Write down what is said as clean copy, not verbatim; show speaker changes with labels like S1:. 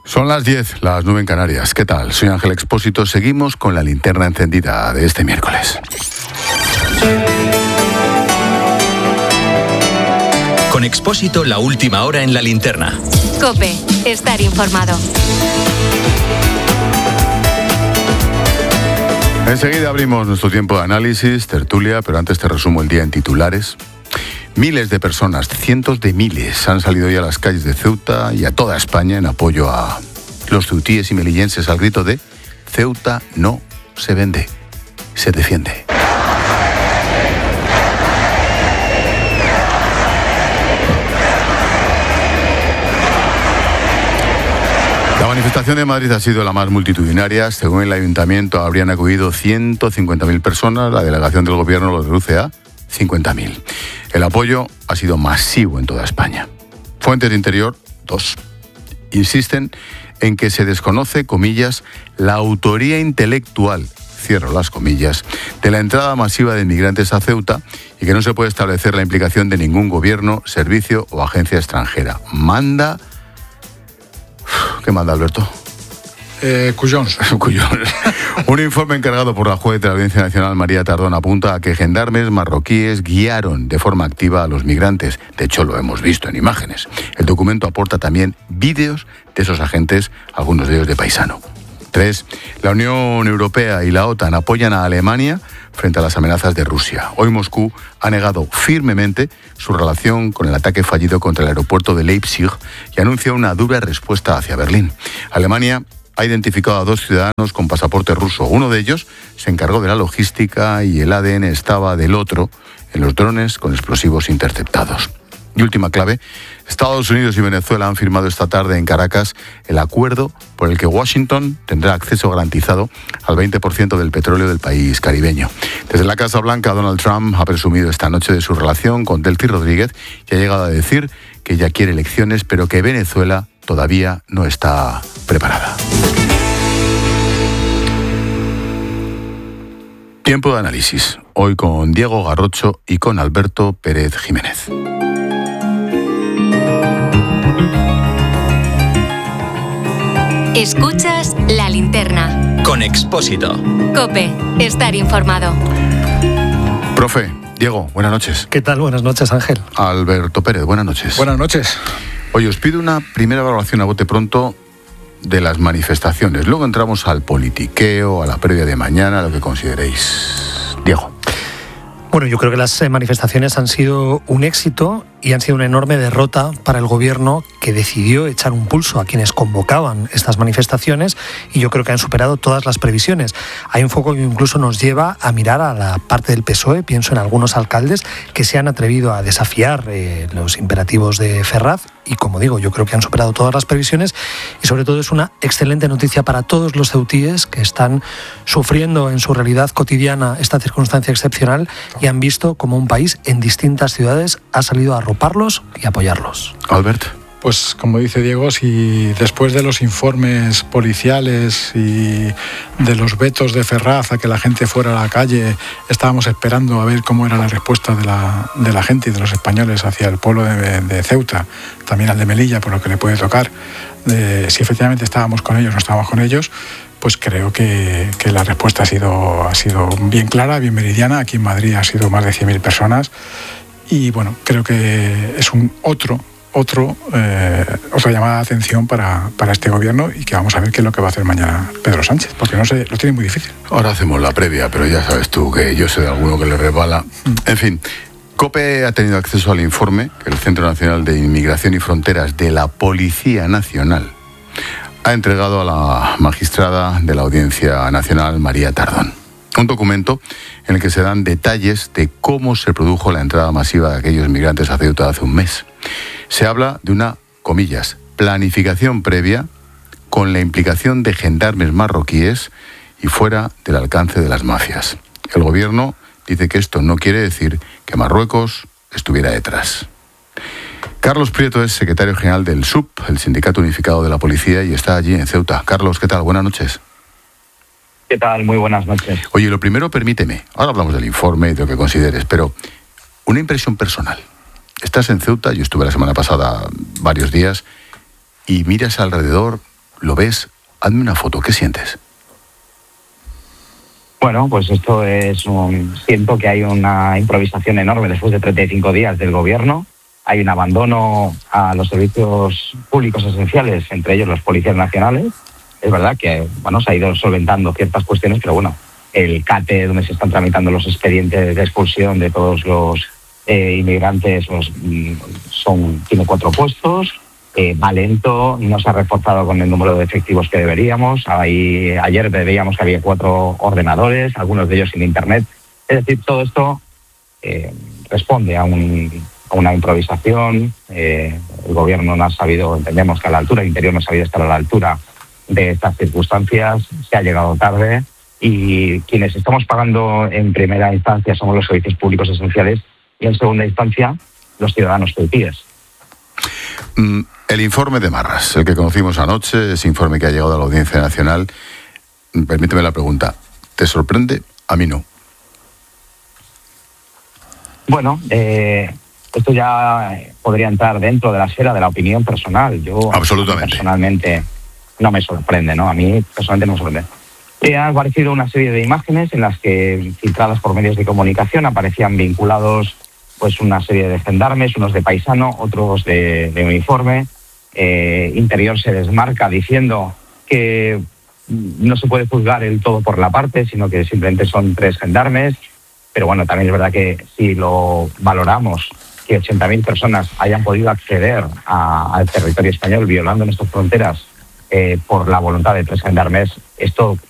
S1: Son las 10, las 9 en Canarias. ¿Qué tal? Soy Ángel Expósito. Seguimos con la linterna encendida de este miércoles.
S2: Con Expósito, la última hora en la linterna.
S3: COPE, estar informado.
S1: Enseguida abrimos nuestro tiempo de análisis, tertulia, pero antes te resumo el día en titulares. Miles de personas, cientos de miles, han salido hoy a las calles de Ceuta y a toda España en apoyo a los ceutíes y melillenses al grito de Ceuta no se vende, se defiende. La manifestación de Madrid ha sido la más multitudinaria. Según el ayuntamiento, habrían acudido 150.000 personas. La delegación del gobierno lo reduce a 50.000. El apoyo ha sido masivo en toda España. Fuentes de Interior, 2, insisten en que se desconoce, comillas, la autoría intelectual, cierro las comillas, de la entrada masiva de inmigrantes a Ceuta y que no se puede establecer la implicación de ningún gobierno, servicio o agencia extranjera. ¿Qué manda, Alberto?
S4: Cuyons.
S1: Un informe encargado por la juez de la Audiencia Nacional, María Tardón, apunta a que gendarmes marroquíes guiaron de forma activa a los migrantes. De hecho, lo hemos visto en imágenes. El documento aporta también vídeos de esos agentes, algunos de ellos de paisano. 3. La Unión Europea y la OTAN apoyan a Alemania frente a las amenazas de Rusia. Hoy Moscú ha negado firmemente su relación con el ataque fallido contra el aeropuerto de Leipzig y anuncia una dura respuesta hacia Berlín. Alemania ha identificado a 2 ciudadanos con pasaporte ruso. Uno de ellos se encargó de la logística y el ADN estaba del otro en los drones con explosivos interceptados. Y última clave, Estados Unidos y Venezuela han firmado esta tarde en Caracas el acuerdo por el que Washington tendrá acceso garantizado al 20% del petróleo del país caribeño. Desde la Casa Blanca, Donald Trump ha presumido esta noche de su relación con Delcy Rodríguez y ha llegado a decir que ella quiere elecciones, pero que Venezuela todavía no está preparada. Tiempo de análisis, hoy con Diego Garrocho y con Alberto Pérez Jiménez.
S3: Escuchas La Linterna.
S2: Con Expósito.
S3: COPE, estar informado.
S1: Profe, Diego, buenas noches.
S5: ¿Qué tal? Buenas noches, Ángel.
S1: Alberto Pérez, buenas noches.
S4: Buenas noches.
S1: Oye, os pido una primera valoración a bote pronto de las manifestaciones. Luego entramos al politiqueo, a la previa de mañana, lo que consideréis. Diego.
S5: Bueno, yo creo que las manifestaciones han sido un éxito y han sido una enorme derrota para el gobierno, que decidió echar un pulso a quienes convocaban estas manifestaciones, y yo creo que han superado todas las previsiones. Hay un foco que incluso nos lleva a mirar a la parte del PSOE. Pienso en algunos alcaldes que se han atrevido a desafiar los imperativos de Ferraz, y como digo, yo creo que han superado todas las previsiones, y sobre todo es una excelente noticia para todos los ceutíes que están sufriendo en su realidad cotidiana esta circunstancia excepcional y han visto como un país en distintas ciudades ha salido a arroparlos y apoyarlos.
S1: Albert.
S4: Pues como dice Diego, si después de los informes policiales y de los vetos de Ferraz a que la gente fuera a la calle, estábamos esperando a ver cómo era la respuesta de la gente y de los españoles hacia el pueblo de Ceuta, también al de Melilla, por lo que le puede tocar, si efectivamente estábamos con ellos o no estábamos con ellos, pues creo que la respuesta ha sido bien clara, bien meridiana. Aquí en Madrid ha sido más de 100.000 personas y bueno, creo que es otra llamada de atención para este gobierno, y que vamos a ver qué es lo que va a hacer mañana Pedro Sánchez, porque no sé, lo tiene muy difícil.
S1: Ahora hacemos la previa, pero ya sabes tú que yo sé de alguno que le resbala. En fin, COPE ha tenido acceso al informe que el Centro Nacional de Inmigración y Fronteras de la Policía Nacional ha entregado a la magistrada de la Audiencia Nacional, María Tardón. Un documento en el que se dan detalles de cómo se produjo la entrada masiva de aquellos migrantes a Ceuta hace un mes. Se habla de una, comillas, planificación previa con la implicación de gendarmes marroquíes y fuera del alcance de las mafias. El gobierno dice que esto no quiere decir que Marruecos estuviera detrás. Carlos Prieto es secretario general del SUP, el Sindicato Unificado de la Policía, y está allí en Ceuta. Carlos, ¿qué tal? Buenas noches.
S6: ¿Qué tal? Muy buenas noches.
S1: Oye, lo primero, permíteme, ahora hablamos del informe y de lo que consideres, pero una impresión personal. Estás en Ceuta, yo estuve la semana pasada varios días, y miras alrededor, lo ves, hazme una foto, ¿qué sientes?
S6: Bueno, pues esto es siento que hay una improvisación enorme después de 35 días del gobierno. Hay un abandono a los servicios públicos esenciales, entre ellos los policías nacionales. Es verdad que se ha ido solventando ciertas cuestiones, pero bueno, el CATE, donde se están tramitando los expedientes de expulsión de todos los inmigrantes, tiene 4 puestos. Va lento, no se ha reforzado con el número de efectivos que deberíamos. Ayer veíamos que había 4 ordenadores, algunos de ellos sin internet. Es decir, todo esto responde a una improvisación. El gobierno no ha sabido, entendemos que a la altura, el Interior no ha sabido estar a la altura de estas circunstancias, se ha llegado tarde y quienes estamos pagando en primera instancia somos los servicios públicos esenciales y en segunda instancia los ciudadanos ceutíes.
S1: El informe de Marras, el que conocimos anoche, ese informe que ha llegado a la Audiencia Nacional, permíteme la pregunta, ¿te sorprende? A mí no. Bueno,
S6: esto ya podría entrar dentro de la esfera de la opinión personal.
S1: Absolutamente.
S6: Personalmente no me sorprende, ¿no? A mí personalmente no me sorprende. Han aparecido una serie de imágenes en las que, filtradas por medios de comunicación, aparecían vinculados pues una serie de gendarmes, unos de paisano, otros de uniforme. Interior se desmarca diciendo que no se puede juzgar el todo por la parte, sino que simplemente son 3 gendarmes. Pero bueno, también es verdad que si lo valoramos, que 80.000 personas hayan podido acceder al territorio español violando nuestras fronteras por la voluntad de 3 gendarmes, esto